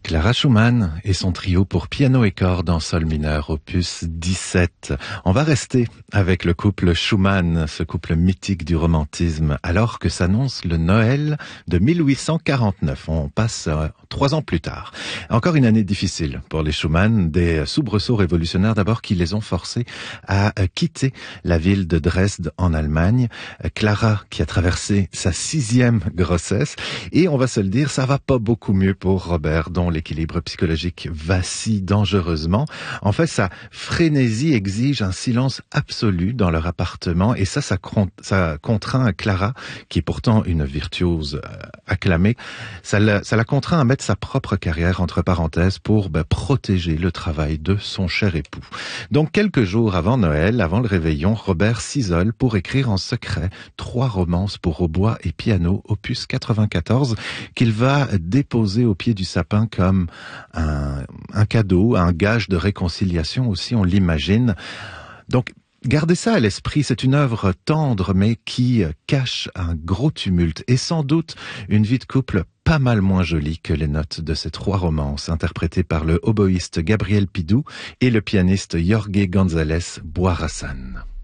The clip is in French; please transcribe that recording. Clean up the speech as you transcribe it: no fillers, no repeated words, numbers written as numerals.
Clara Schumann et son trio pour piano et cordes en sol mineur, opus 17. On va rester avec le couple Schumann, ce couple mythique du romantisme, alors que s'annonce le Noël de 1849. On passe 3 ans plus tard. Encore une année difficile pour les Schumann, des soubresauts révolutionnaires d'abord qui les ont forcés à quitter la ville de Dresde en Allemagne. Clara qui a traversé sa 6e grossesse et on va se le dire, ça va pas beaucoup mieux pour Robert, dont l'équilibre psychologique vacille dangereusement. En fait, sa frénésie exige un silence absolu dans leur appartement et ça contraint Clara, qui est pourtant une virtuose acclamée, ça la contraint à mettre sa propre carrière entre parenthèses pour protéger le travail de son cher époux. Donc, quelques jours avant Noël, avant le réveillon, Robert s'isole pour écrire en secret 3 romances pour hautbois et piano, opus 94, qu'il va déposer au pied du sapin comme un cadeau, un gage de réconciliation aussi, on l'imagine. Donc, gardez ça à l'esprit, c'est une œuvre tendre mais qui cache un gros tumulte et sans doute une vie de couple pas mal moins jolie que les notes de ces 3 romances interprétées par le oboïste Gabriel Pidou et le pianiste Jorge González Boirassan.